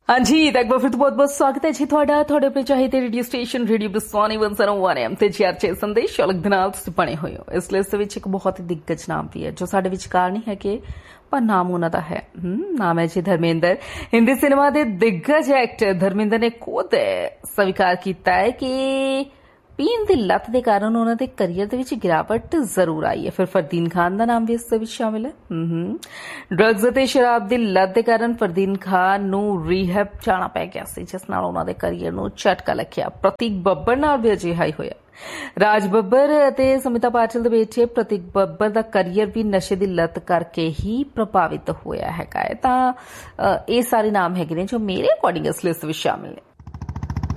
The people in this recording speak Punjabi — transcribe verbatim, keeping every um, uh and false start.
हाँ जी, एक बार फिर तो बहुत बहुत स्वागत है जी ਤੁਹਾਡਾ ਤੁਹਾਡੇ ਆਪਣੇ ਚਾਹੀਦੇ ਰੇਡੀਓ ਸਟੇਸ਼ਨ ਰੇਡੀਓ ਬਸਵਾਨੀ ਇੱਕ ਸੌ ਇੱਕ ਐਮ ਤੇ ਚਰਚੇ ਸੰਦੇਸ਼ ਅਲੱਗ ਦੇ ਨਾਲ ਤੁਸੀਂ ਬਣੇ ਹੋਏ ਹੋ। ਇਸ ਲਿਸਟ ਵਿੱਚ ਇੱਕ ਬਹੁਤ ਹੀ ਦਿੱਗਜ ਨਾਮ ਵੀ ਹੈ ਜੋ ਸਾਡੇ ਵਿਚਕਾਰ ਨਹੀਂ ਹੈ ਕਿ ਪਰ ਨਾਮ ਉਹਨਾਂ ਦਾ ਹੈ। ਨਾਮ ਹੈ ਜੀ ਧਰਮਿੰਦਰ। ਹਿੰਦੀ ਸਿਨੇਮਾ ਦੇ ਦਿੱਗਜ ਐਕਟਰ ਧਰਮਿੰਦਰ ਨੇ ਖੁਦ ਸਵੀਕਾਰ ਕੀਤਾ ਹੈ ਕਿ ਪੀਣ ਦੀ ਲੱਤ ਦੇ ਕਾਰਨ ਉਹਨਾਂ ਦੇ ਕਰੀਅਰ ਦੇ ਵਿੱਚ ਗਿਰਾਵਟ ਜ਼ਰੂਰ ਆਈ ਹੈ। ਫਿਰ ਫਰਦੀਨ ਖਾਨ ਦਾ ਨਾਮ ਵੀ ਇਸ ਦੇ ਵਿੱਚ ਸ਼ਾਮਿਲ ਹੈ। ਡਰੱਗਸ ਅਤੇ ਸ਼ਰਾਬ ਦੀ ਲੱਤ ਦੇ ਕਾਰਨ ਫਰਦੀਨ ਖਾਨ ਨੂੰ ਰੀਹੈਬ ਜਾਣਾ ਪੈ ਗਿਆ ਸੀ, ਜਿਸ ਨਾਲ ਉਹਨਾਂ ਦੇ ਕਰੀਅਰ ਨੂੰ ਝਟਕਾ ਲੱਗਿਆ। ਪ੍ਰਤੀਕ ਬੱਬਰ ਨਾਲ ਵੀ ਅਜਿਹਾ ਹੀ ਹੋਇਆ। ਰਾਜ ਬੱਬਰ ਅਤੇ ਸਮਿਤਾ ਪਾਟਿਲ ਦੇ ਬੇਟੇ ਪ੍ਰਤੀਕ ਬੱਬਰ ਦਾ ਕਰੀਅਰ ਵੀ ਨਸ਼ੇ ਦੀ ਲੱਤ ਕਰਕੇ ਹੀ ਪ੍ਰਭਾਵਿਤ ਹੋਇਆ ਹੈਗਾ ਹੈ। ਤਾਂ ਇਹ ਸਾਰੇ ਨਾਮ ਹੈਗੇ ਨੇ ਜੋ ਮੇਰੇ ਅਕੋਰਡਿੰਗ ਇਸ ਲਿਸਟ ਵਿੱਚ ਸ਼ਾਮਿਲ ਨੇ।